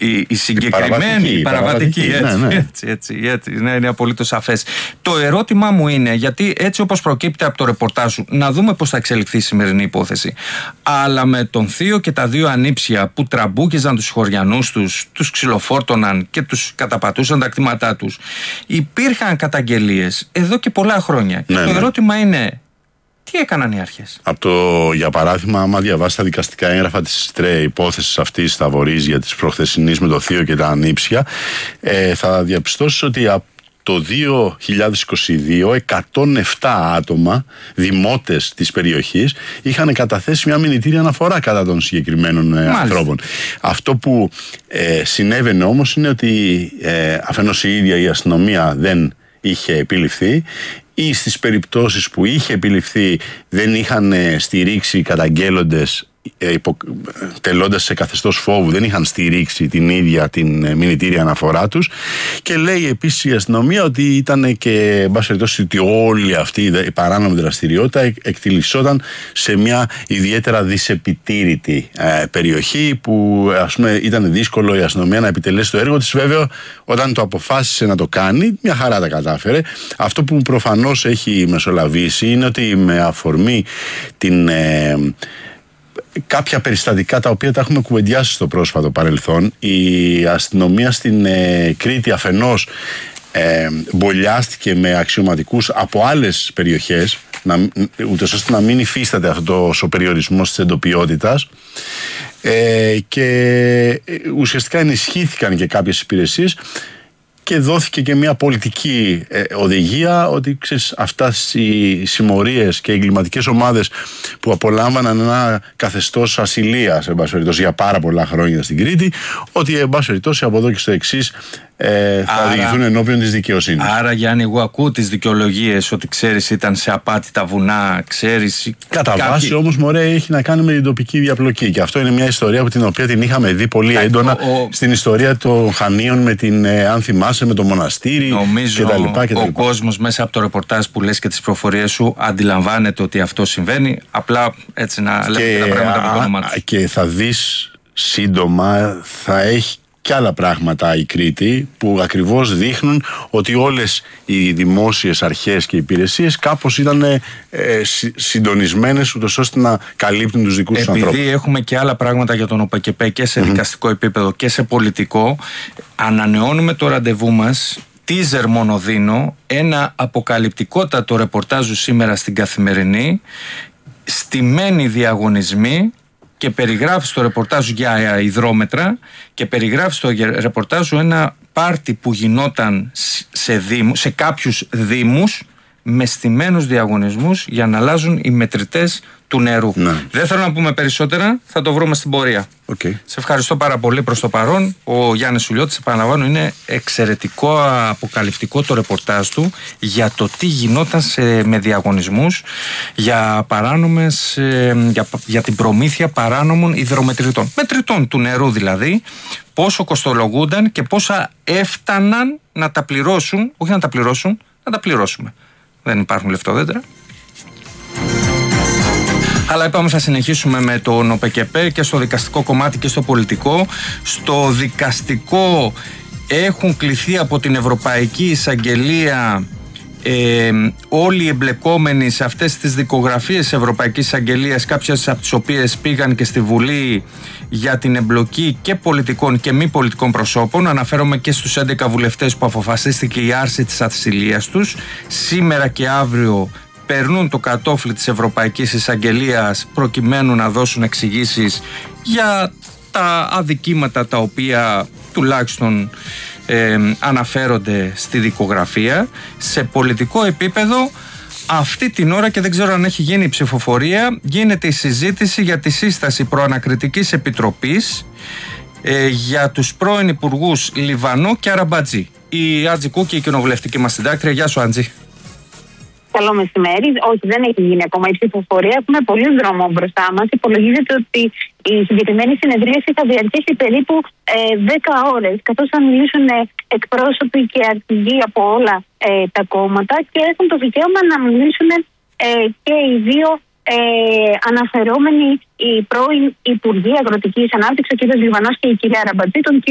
η συγκεκριμένη, η παραβατική, έτσι, είναι απολύτως σαφές. Το ερώτημά μου είναι, γιατί έτσι όπως προκύπτει από το ρεπορτάζ σου, να δούμε πώς θα εξελιχθεί η σημερινή υπόθεση. Αλλά με τον θείο και τα δύο ανήψια που τραμπούκιζαν τους χωριανούς τους ξυλοφόρτωναν και τους καταπατούσαν τα κτήματά τους, υπήρχαν καταγγελίες εδώ και πολλά χρόνια. Και το ερώτημα είναι, τι έκαναν οι αρχές? Για παράδειγμα, άμα διαβάσει τα δικαστικά έγγραφα της υπόθεσης αυτής στα Βορίζια της προχθεσινής με το θείο και τα ανήψια, θα διαπιστώσεις ότι από το 2022 107 άτομα, δημότες της περιοχής, είχαν καταθέσει μια μηνυτήρια αναφορά κατά των συγκεκριμένων ανθρώπων. Αυτό που συνέβαινε όμως είναι ότι αφενός η ίδια η αστυνομία δεν είχε επιληφθεί, ή στις περιπτώσεις που είχε επιληφθεί δεν είχαν στηρίξει οι καταγγέλλοντες, τελώντας σε καθεστώς φόβου, δεν είχαν στηρίξει την ίδια την μηνυτήρια αναφορά τους. Και λέει επίσης η αστυνομία ότι ήταν και εν πάση περιπτώσει ότι όλη αυτή η παράνομη δραστηριότητα εκτιλισσόταν σε μια ιδιαίτερα δυσεπιτήρητη περιοχή, που ας πούμε ήταν δύσκολο η αστυνομία να επιτελέσει το έργο της. Βέβαια, όταν το αποφάσισε να το κάνει, μια χαρά τα κατάφερε. Αυτό που προφανώς έχει μεσολαβήσει είναι ότι με αφορμή κάποια περιστατικά τα οποία τα έχουμε κουβεντιάσει στο πρόσφατο παρελθόν, η αστυνομία στην Κρήτη αφενός μπολιάστηκε με αξιωματικούς από άλλες περιοχές, ούτως ώστε να μην υφίσταται αυτός ο περιορισμός της εντοπιότητας, και ουσιαστικά ενισχύθηκαν και κάποιες υπηρεσίες και δόθηκε και μια πολιτική οδηγία ότι ξέρεις, αυτές οι συμμορίες και οι εγκληματικές ομάδες που απολάμβαναν ένα καθεστώς ασυλίας για πάρα πολλά χρόνια στην Κρήτη, ότι από εδώ και στο εξής θα οδηγηθούν ενώπιον της δικαιοσύνης. Άρα, Γιάννη, εγώ ακούω τις δικαιολογίες ότι ξέρεις ήταν σε απάτη τα βουνά, ξέρεις. Κατά βάση όμως, μωρέ, έχει να κάνει με την τοπική διαπλοκή. Και αυτό είναι μια ιστορία από την οποία την είχαμε δει πολύ έντονα στην ιστορία των Χανίων, με την, αν θυμάσαι, με το μοναστήρι κτλ. Ο κόσμος μέσα από το ρεπορτάζ που λες και τις προφορίες σου αντιλαμβάνεται ότι αυτό συμβαίνει. Απλά έτσι να λέμε τα πράγματα με το όνομά τους. Και θα δεις σύντομα, θα έχει και άλλα πράγματα η Κρήτη που ακριβώς δείχνουν ότι όλες οι δημόσιες αρχές και υπηρεσίες κάπως ήταν συντονισμένες ούτως ώστε να καλύπτουν τους δικούς τους ανθρώπους. Επειδή έχουμε και άλλα πράγματα για τον ΟΠΕΚΕΠΕ και σε δικαστικό επίπεδο και σε πολιτικό, ανανεώνουμε το ραντεβού μας. Τίζερ μόνο δίνω, ένα αποκαλυπτικότατο ρεπορτάζου σήμερα στην Καθημερινή, στημένοι διαγωνισμοί, και περιγράφει στο ρεπορτάζ για υδρόμετρα και περιγράφει στο ρεπορτάζ ένα πάρτι που γινόταν σε κάποιους δήμους με στημένους διαγωνισμούς για να αλλάζουν οι μετρητές του νερού. Δεν θέλω να πούμε περισσότερα, θα το βρούμε στην πορεία. Σε ευχαριστώ πάρα πολύ προς το παρόν. Ο Γιάννης Σουλιώτης, επαναλαμβάνω, είναι εξαιρετικό, αποκαλυπτικό το ρεπορτάζ του για το τι γινόταν με διαγωνισμούς για παράνομες, για την προμήθεια παράνομων υδρομετρητών. Μετρητών του νερού δηλαδή, πόσο κοστολογούνταν και πόσα έφταναν να τα πληρώσουν, όχι να τα πληρώσουν, να τα πληρώσουμε. Δεν υπάρχουν λεφτόδέντρα. Αλλά είπαμε θα συνεχίσουμε με τον ΟΠΕΚΕΠΕ και στο δικαστικό κομμάτι και στο πολιτικό. Στο δικαστικό έχουν κληθεί από την Ευρωπαϊκή Εισαγγελία όλοι οι εμπλεκόμενοι σε αυτές τις δικογραφίες Ευρωπαϊκής Εισαγγελίας, κάποιες από τις οποίες πήγαν και στη Βουλή για την εμπλοκή και πολιτικών και μη πολιτικών προσώπων. Αναφέρομαι και στους 11 βουλευτές που αποφασίστηκε η άρση της ασυλίας τους. Σήμερα και αύριο περνούν το κατόφλι της Ευρωπαϊκής Εισαγγελίας προκειμένου να δώσουν εξηγήσεις για τα αδικήματα τα οποία τουλάχιστον αναφέρονται στη δικογραφία. Σε πολιτικό επίπεδο αυτή την ώρα, και δεν ξέρω αν έχει γίνει η ψηφοφορία, γίνεται η συζήτηση για τη σύσταση προανακριτικής επιτροπής για τους πρώην υπουργούς Λιβανό και Αραμπατζή. Η Άντζη Κούκη, η κοινοβουλευτική μας συντάκτρια. Γεια σου, Άντζη. Καλό μεσημέρι. Όχι, δεν έχει γίνει ακόμα η ψηφοφορία. Έχουμε πολύ δρόμο μπροστά μας. Υπολογίζεται ότι η συγκεκριμένη συνεδρίαση θα διαρκέσει περίπου 10 ώρες, καθώς θα μιλήσουν εκπρόσωποι και αρχηγοί από όλα τα κόμματα και έχουν το δικαίωμα να μιλήσουν και οι δύο αναφερόμενοι, οι πρώην Υπουργοί Αγροτικής Ανάπτυξης, ο κ. Λιβανός και η κυρία Αραμπατζή. Τον